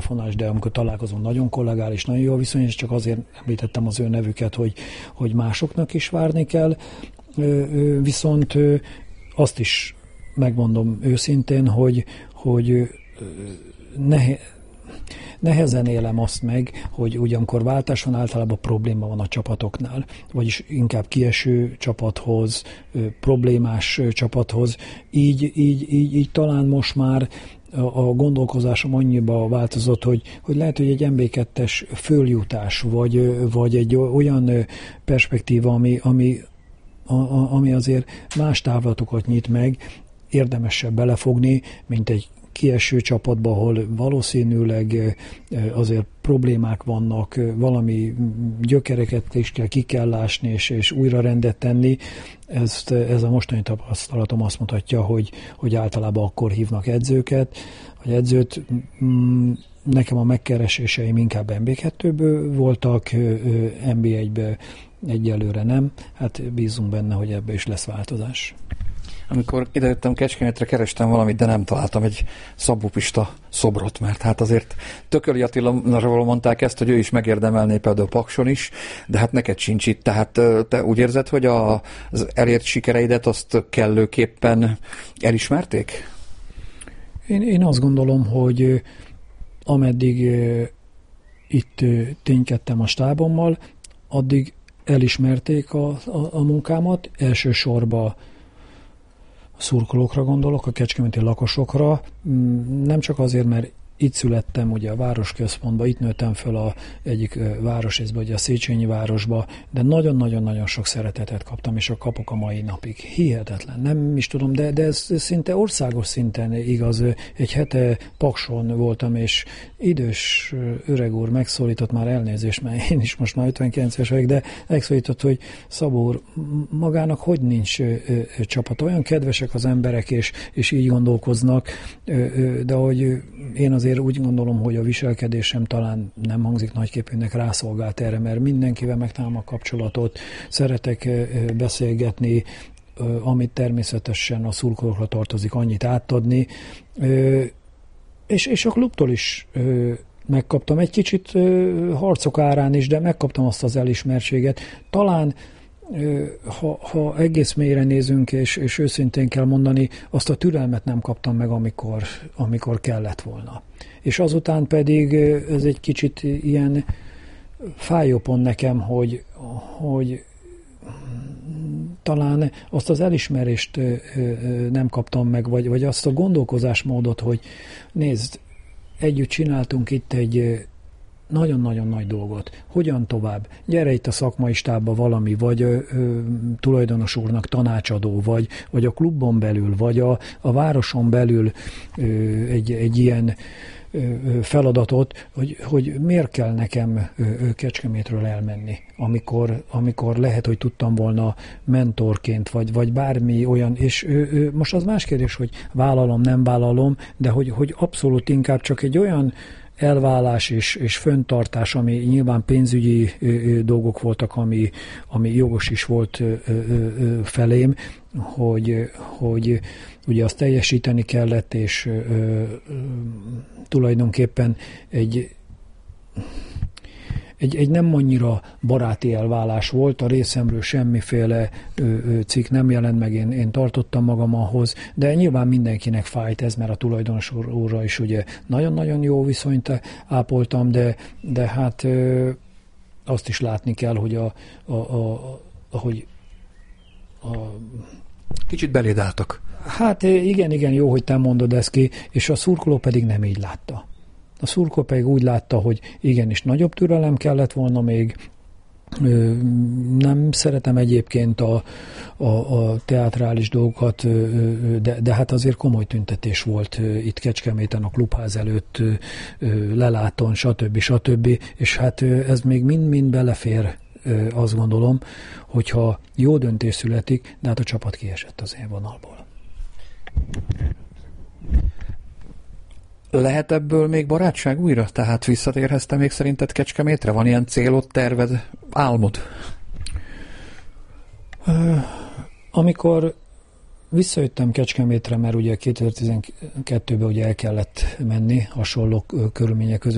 telefonálás, de amikor találkozunk, nagyon kollegális, nagyon jó viszony, és csak azért említettem az ő nevüket, hogy másoknak is várni kell. Viszont azt is megmondom őszintén, hogy nehezen élem azt meg, hogy ugyankor váltás van, általában probléma van a csapatoknál, vagyis inkább kieső csapathoz, problémás csapathoz. Így talán most már a gondolkozásom annyiba változott, hogy lehet, hogy egy MB2-es följutás, vagy egy olyan perspektíva, ami azért más távlatokat nyit meg, érdemesebb belefogni, mint egy kieső csapatba, ahol valószínűleg azért problémák vannak, valami gyökereket is ki kell ásni, és újra rendet tenni. Ez a mostani tapasztalatom azt mutatja, hogy általában akkor hívnak edzőket. Vagy edzőt, nekem a megkereséseim inkább MB2-ből voltak, MB1-ből egyelőre nem. Hát bízunk benne, hogy ebbe is lesz változás. Amikor idejöttem Kecskemétre, kerestem valamit, de nem találtam egy Szabó Pista szobrot, mert hát azért Tököli Attiláról mondták ezt, hogy ő is megérdemelné például Pakson is, de hát neked sincs itt, tehát te úgy érzed, hogy az elért sikereidet azt kellőképpen elismerték? Én azt gondolom, hogy ameddig itt ténykedtem a stábommal, addig elismerték a munkámat, elsősorban a szurkolókra gondolok, a kecskeméti lakosokra, nem csak azért, mert itt születtem, ugye a városközpontban, itt nőttem föl egyik városrészbe, ugye a Széchenyi városba, de nagyon-nagyon-nagyon sok szeretetet kaptam, és a kapok a mai napig. Hihetetlen, nem is tudom, de ez szinte országos szinten igaz. Egy hete Pakson voltam, és idős öreg úr megszólított, már elnézést, mert én is most már 59 éves vagyok, de megszólított, hogy Szabó úr, magának hogy nincs csapat? Olyan kedvesek az emberek, és így gondolkoznak, de hogy én azért úgy gondolom, hogy a viselkedésem talán nem hangzik nagyképűnek, rászolgált erre, mert mindenkivel megtalálom a kapcsolatot, szeretek beszélgetni, amit természetesen a szurkolókra tartozik, annyit átadni, és a klubtól is megkaptam egy kicsit harcok árán is, de megkaptam azt az elismertséget. Talán ha egész mélyre nézünk, és őszintén kell mondani, azt a türelmet nem kaptam meg, amikor kellett volna. És azután pedig ez egy kicsit ilyen fájó pont nekem, hogy talán azt az elismerést nem kaptam meg, vagy azt a gondolkozásmódot, hogy nézd, együtt csináltunk itt egy nagyon-nagyon nagy dolgot. Hogyan tovább? Gyere itt a szakmai stábba valami, vagy tulajdonos úrnak tanácsadó, vagy a klubon belül, vagy a városon belül egy ilyen feladatot, hogy miért kell nekem Kecskemétről elmenni, amikor lehet, hogy tudtam volna mentorként, vagy bármi olyan, és most az más kérdés, hogy vállalom, nem vállalom, de hogy abszolút inkább csak egy olyan elvállás és föntartás, ami nyilván pénzügyi dolgok voltak, ami jogos is volt felém, hogy ugye azt teljesíteni kellett, és tulajdonképpen egy nem annyira baráti elvállás volt, a részemről semmiféle cikk nem jelent meg, én tartottam magam ahhoz, de nyilván mindenkinek fájt ez, mert a tulajdonos úrra is ugye nagyon-nagyon jó viszonyt ápoltam, de hát azt is látni kell, hogy kicsit beléd álltak. Hát igen, jó, hogy te mondod ezt ki, és a szurkoló pedig nem így látta. A szurkoló pedig úgy látta, hogy igenis nagyobb türelem kellett volna még. Nem szeretem egyébként a teátrális dolgokat, de hát azért komoly tüntetés volt itt Kecskeméten a klubház előtt, leláton, stb. És hát ez még mind belefér, azt gondolom, hogyha jó döntés születik, de hát a csapat kiesett az élvonalból. Lehet ebből még barátság újra? Tehát visszatérhetsz te még szerinted Kecskemétre? Van ilyen célod, terved, álmod? Amikor visszajöttem Kecskemétre, mert ugye 2012-ben ugye el kellett menni hasonló körülmények között,